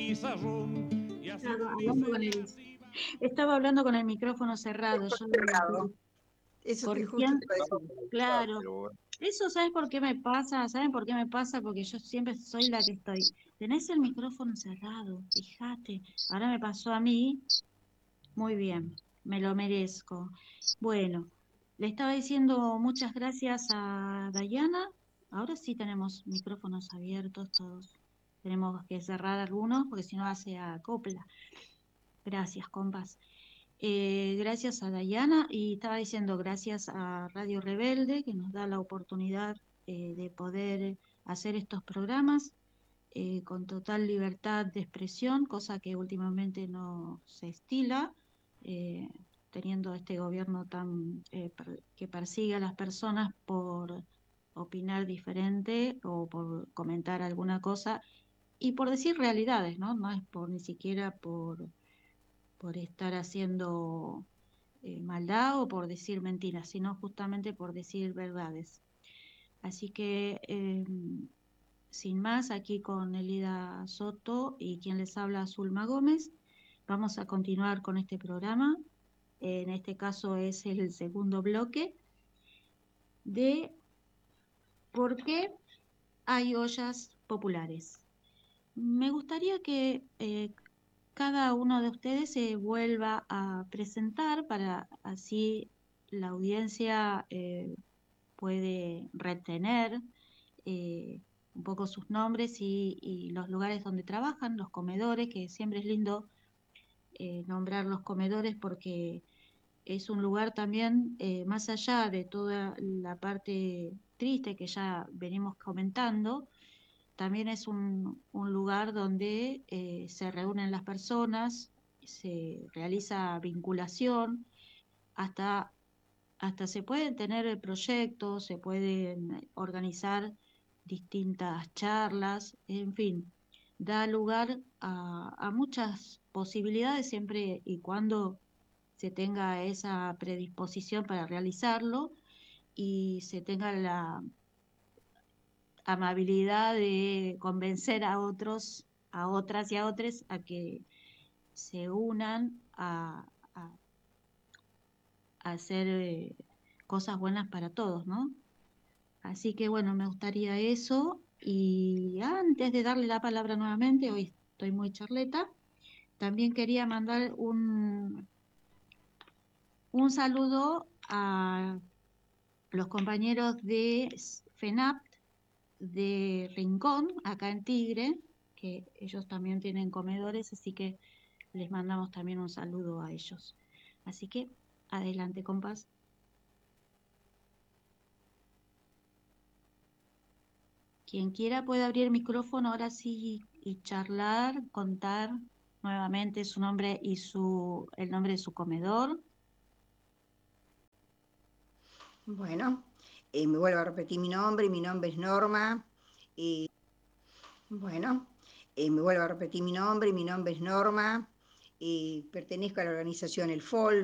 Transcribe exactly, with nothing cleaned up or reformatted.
pizarrón y así Estaba un hablando con el, diseñas y va. estaba hablando con el micrófono cerrado, yo Cerrado. Eso te justo corrigiendo, te iba a decir. claro. Eso, ¿sabes por qué me pasa? ¿Saben por qué me pasa? Porque yo siempre soy la que estoy. Tenés el micrófono cerrado, fíjate. Ahora me pasó a mí, muy bien, me lo merezco. Bueno, le estaba diciendo muchas gracias a Dayana. Ahora sí tenemos micrófonos abiertos todos. Tenemos que cerrar algunos porque si no hace acopla. Gracias, compas. Eh, gracias a Dayana y estaba diciendo gracias a Radio Rebelde que nos da la oportunidad eh, de poder hacer estos programas eh, con total libertad de expresión, cosa que últimamente no se estila, eh, teniendo este gobierno tan eh, per- que persigue a las personas por opinar diferente o por comentar alguna cosa y por decir realidades, ¿no? No es por ni siquiera por por estar haciendo eh, maldad o por decir mentiras, sino justamente por decir verdades. Así que, eh, sin más, aquí con Elida Soto y quien les habla, Zulma Gómez, vamos a continuar con este programa. En este caso es el segundo bloque de por qué hay ollas populares. Me gustaría que eh, cada uno de ustedes se vuelva a presentar para así la audiencia eh, puede retener eh, un poco sus nombres y, y los lugares donde trabajan, los comedores, que siempre es lindo eh, nombrar los comedores porque es un lugar también, eh, más allá de toda la parte triste que ya venimos comentando, también es un, un lugar donde eh, se reúnen las personas, se realiza vinculación, hasta, hasta se pueden tener proyectos, se pueden organizar distintas charlas, en fin, da lugar a, a muchas posibilidades siempre y cuando se tenga esa predisposición para realizarlo y se tenga la amabilidad de convencer a otros, a otras y a otros a que se unan a, a- a hacer eh, cosas buenas para todos, ¿no? Así que bueno, me gustaría eso. Y antes de darle la palabra nuevamente, hoy estoy muy charleta, también quería mandar un, un saludo a los compañeros de FENAPT de Rincón, acá en Tigre, que ellos también tienen comedores, así que les mandamos también un saludo a ellos. Así que adelante, compas. Quien quiera puede abrir el micrófono ahora sí y charlar, contar nuevamente su nombre y su el nombre de su comedor. Bueno, eh, me vuelvo a repetir mi nombre. Mi nombre es Norma. Bueno, eh, me vuelvo a repetir mi nombre. Mi nombre es Norma. Eh, pertenezco a la organización El F O L,